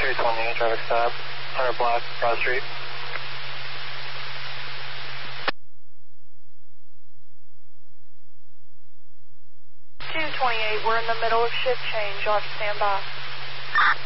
320, traffic stop, 100 block, Broad Street. 228, we're in the middle of shift change. You'll have to stand by.